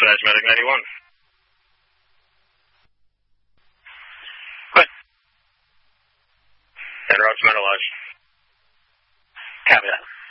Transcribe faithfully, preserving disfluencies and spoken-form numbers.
Dispatch Medic ninety-one. What? En route to Metal Lodge. Copy that.